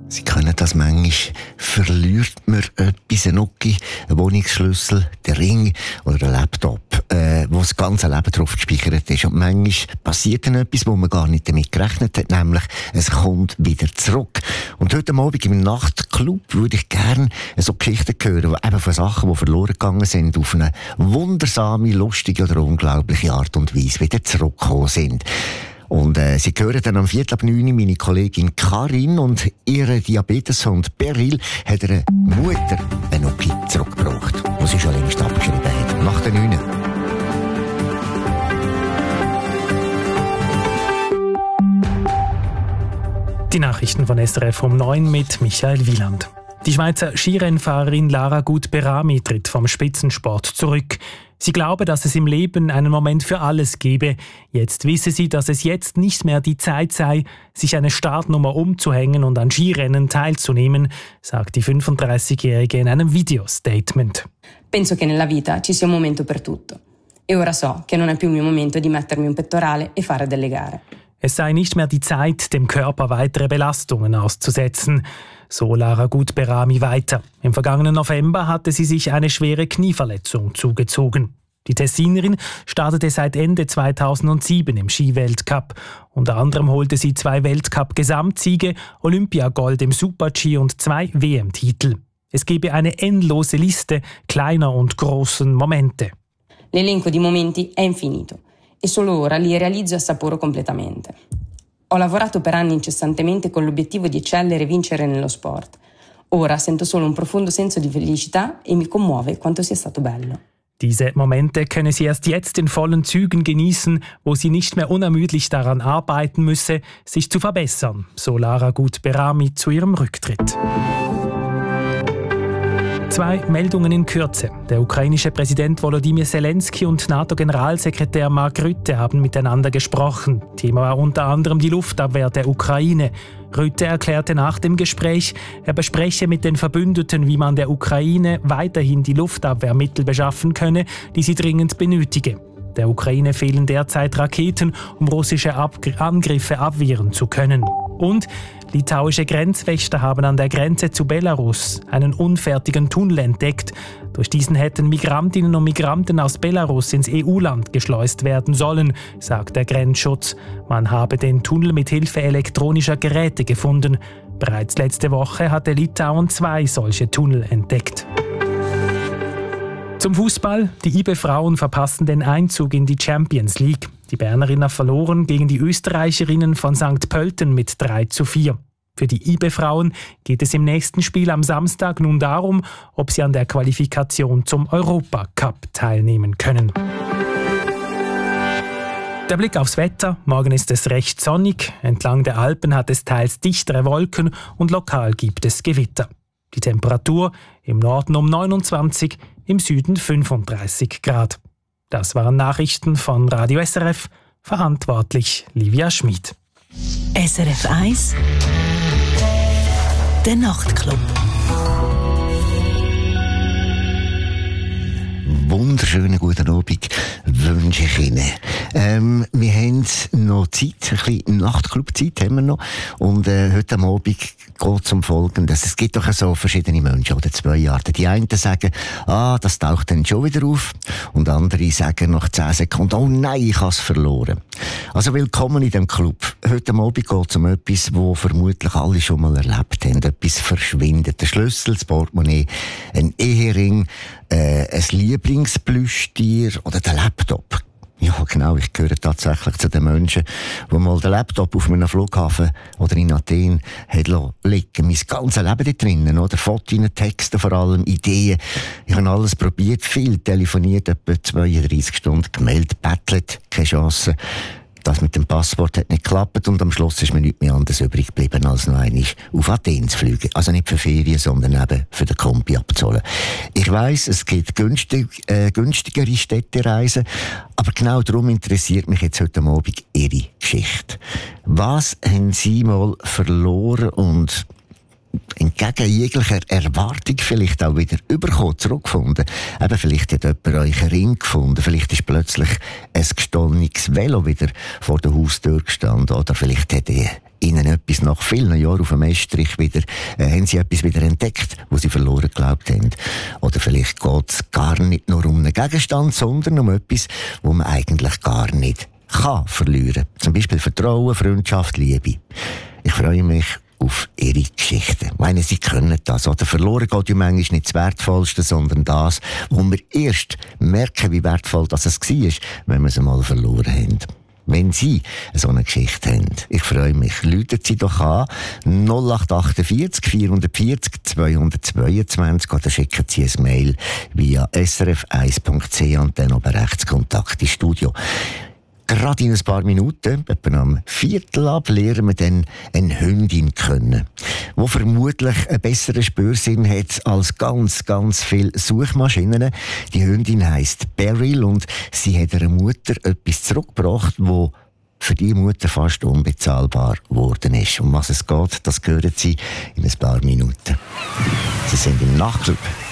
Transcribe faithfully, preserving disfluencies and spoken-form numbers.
Sie können das manchmal, verliert man etwas, eine Noki, einen Wohnungsschlüssel, den Ring oder einen Laptop, äh, wo das ganze Leben drauf gespeichert ist. Und manchmal passiert dann etwas, wo man gar nicht damit gerechnet hat, nämlich es kommt wieder zurück. Und heute Abend im Nachtclub würde ich gerne so Geschichten hören, die eben von Sachen, die verloren gegangen sind, auf eine wundersame, lustige oder unglaubliche Art und Weise wieder zurückgekommen sind. Und äh, Sie hören dann am Viertel ab neun meine Kollegin Karin und ihre Diabeteshund Beryl hat ihre Mutter eine Noki zurückgebracht, die sie schon längst abgeschrieben hat. Nach den neun. Die Nachrichten von S R F um neun mit Michael Wieland. Die Schweizer Skirennfahrerin Lara Gut-Berami tritt vom Spitzensport zurück. Sie glaube, dass es im Leben einen Moment für alles gebe. Jetzt wisse sie, dass es jetzt nicht mehr die Zeit sei, sich eine Startnummer umzuhängen und an Skirennen teilzunehmen, sagt die fünfunddreißigjährige in einem Videostatement. Penso che nella vita ci sia un momento per tutto. E ora so che non è più il mio momento di mettermi un pettorale e fare delle gare. Es sei nicht mehr die Zeit, dem Körper weitere Belastungen auszusetzen. So Lara Gut-Berami weiter. Im vergangenen November hatte sie sich eine schwere Knieverletzung zugezogen. Die Tessinerin startete seit Ende zweitausendsieben im Skiweltcup. Unter anderem holte sie zwei Weltcup-Gesamtsiege, Olympiagold im Super-G und zwei W M-Titel. Es gebe eine endlose Liste kleiner und großen Momente. L'elenco di momenti è infinito e solo ora li realizzo e assaporo completamente. Ho lavorato per anni incessantemente con l'obiettivo di eccellere e vincere nello sport. Ora sento solo un profondo senso di felicità e mi commuove quanto sia stato bello. Diese Momente könne sie erst jetzt in vollen Zügen genießen, wo sie nicht mehr unermüdlich daran arbeiten müsse, sich zu verbessern, so Lara Gut-Berami zu ihrem Rücktritt. Zwei Meldungen in Kürze. Der ukrainische Präsident Volodymyr Zelensky und NATO-Generalsekretär Mark Rutte haben miteinander gesprochen. Thema war unter anderem die Luftabwehr der Ukraine. Rutte erklärte nach dem Gespräch, er bespreche mit den Verbündeten, wie man der Ukraine weiterhin die Luftabwehrmittel beschaffen könne, die sie dringend benötige. Der Ukraine fehlen derzeit Raketen, um russische Ab- Angriffe abwehren zu können. Und litauische Grenzwächter haben an der Grenze zu Belarus einen unfertigen Tunnel entdeckt. Durch diesen hätten Migrantinnen und Migranten aus Belarus ins E U-Land geschleust werden sollen, sagt der Grenzschutz. Man habe den Tunnel mit Hilfe elektronischer Geräte gefunden. Bereits letzte Woche hatte Litauen zwei solche Tunnel entdeckt. Zum Fußball. Die I B E-Frauen verpassen den Einzug in die Champions League. Die Bernerinnen verloren gegen die Österreicherinnen von Sankt Pölten mit drei zu vier. Für die I B E-Frauen geht es im nächsten Spiel am Samstag nun darum, ob sie an der Qualifikation zum Europacup teilnehmen können. Der Blick aufs Wetter. Morgen ist es recht sonnig. Entlang der Alpen hat es teils dichtere Wolken und lokal gibt es Gewitter. Die Temperatur im Norden um neunundzwanzig, im Süden fünfunddreißig Grad. Das waren Nachrichten von Radio S R F, verantwortlich Livia Schmid. S R F eins, der Nachtclub. Wunderschönen guten Abend wünsche ich Ihnen. Ähm, wir haben noch Zeit, ein bisschen Nachtclub-Zeit haben wir noch. Und äh, heute Abend geht es um Folgendes. Es gibt doch so verschiedene Menschen, oder zwei Arten. Die einen sagen, ah, das taucht dann schon wieder auf. Und andere sagen nach zehn Sekunden, oh nein, ich habe es verloren. Also willkommen in dem Club. Heute Abend geht es um etwas, das vermutlich alle schon mal erlebt haben. Etwas verschwindet. Der Schlüssel, das Portemonnaie, ein Ehering, äh, ein Lieblingsplüschtier oder der Laptop. Ja, genau, ich gehöre tatsächlich zu den Menschen, die mal den Laptop auf einem Flughafen oder in Athen haben liegen. Mein ganzes Leben da drinnen, oder? Fotos, Texte vor allem, Ideen. Ich habe alles probiert, viel telefoniert, etwa zweiunddreissig Stunden gemeldet, bettelt, keine Chance. Das mit dem Passwort hat nicht geklappt und am Schluss ist mir nichts mehr anderes übrig geblieben, als noch einmal auf Athen zu fliegen. Also nicht für Ferien, sondern eben für den Kombi abzuholen. Ich weiss, es gibt günstig, äh, günstigere Städtereisen, aber genau darum interessiert mich jetzt heute Abend Ihre Geschichte. Was haben Sie mal verloren und entgegen jeglicher Erwartung vielleicht auch wieder überkommen, zurückgefunden. Eben, vielleicht hat jemand euch einen Ring gefunden, vielleicht ist plötzlich ein gestohlenes Velo wieder vor der Haustür gestanden, oder vielleicht hat ihnen etwas nach vielen Jahren auf dem Estrich wieder, äh, haben sie etwas wieder entdeckt, wo sie verloren geglaubt haben. Oder vielleicht geht es gar nicht nur um einen Gegenstand, sondern um etwas, wo man eigentlich gar nicht kann verlieren. Zum Beispiel Vertrauen, Freundschaft, Liebe. Ich freue mich auf ihre Geschichten. Ich meine, sie können das. Oder verloren geht ja manchmal nicht das Wertvollste, sondern das, wo wir erst merken, wie wertvoll das es war, wenn wir es einmal verloren haben. Wenn Sie so eine Geschichte haben, ich freue mich, rufen Sie doch an null acht achtundvierzig vierhundertvierzig zweihundertzweiundzwanzig oder schicken Sie ein Mail via s r f eins punkt c h und dann oben rechts Kontakt ins Studio. Gerade in ein paar Minuten, etwa am Viertel ab, lernen wir dann eine Hündin kennen, die vermutlich einen besseren Spürsinn hat als ganz, ganz viele Suchmaschinen. Die Hündin heisst Beryl und sie hat ihrer Mutter etwas zurückgebracht, wo für die Mutter fast unbezahlbar geworden ist. Um was es geht, das hören Sie in ein paar Minuten. Sie sind im Nachtclub.